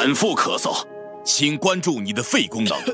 反复咳嗽，请关注你的肺功能。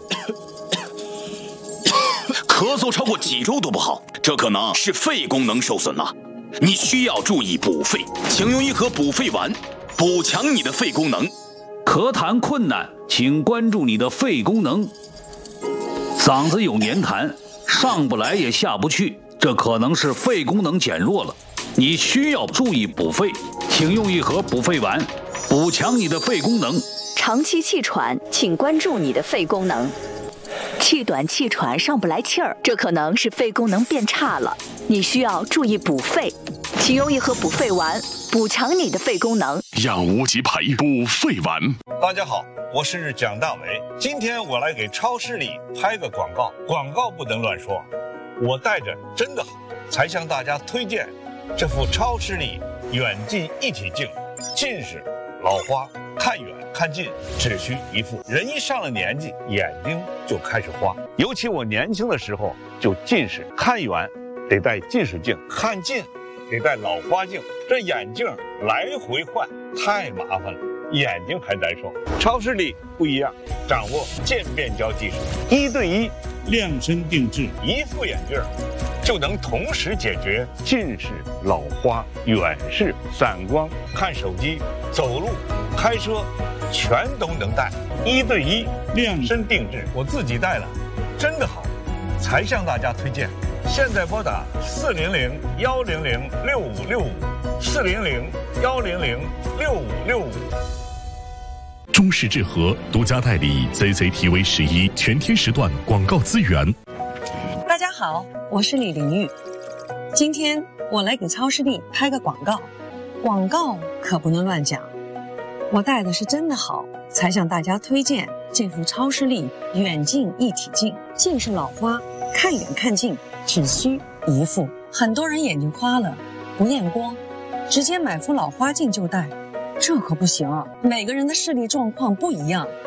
咳嗽超过几周都不好，这可能是肺功能受损了。你需要注意补肺，请用一盒补肺丸，补强你的肺功能。 咳痰困难，请关注你的肺功能。嗓子有黏痰，上不来也下不去，这可能是肺功能减弱了。你需要注意补肺，请用一盒补肺丸，补强你的肺功能。 长期气喘，请关注你的肺功能。气短气喘上不来气儿，这可能是肺功能变差了，你需要注意补肺，请用一盒补肺丸，补强你的肺功能。 养无极培补肺丸。 大家好，我是蒋大为，今天我来给超市里拍个广告，广告不能乱说，我带着真的好，才向大家推荐这副超视力远近一体镜，近视、老花、看远看近只需一副。人一上了年纪，眼睛就开始花，尤其我年轻的时候就近视，看远得戴近视镜，看近得戴老花镜，这眼镜来回换太麻烦了，眼睛还难受。超视力不一样，掌握渐变焦技术，1对1量身定制，一副眼镜就能同时解决近视、老花、远视、散光、看手机、走路、开车，全都能戴。1对1量身定制，我自己戴了，真的好，才向大家推荐。现在拨打400-100-6565，400-100-6565。 中视智和独家代理 CCTV11全天时段广告资源。 大家好，我是李玲玉，今天我来给超视力拍个广告，广告可不能乱讲。我戴的是真的好，才向大家推荐这副超视力远近一体镜，近视老花，看远看近只需一副。很多人眼睛花了不验光，直接买副老花镜就戴，这可不行啊，每个人的视力状况不一样。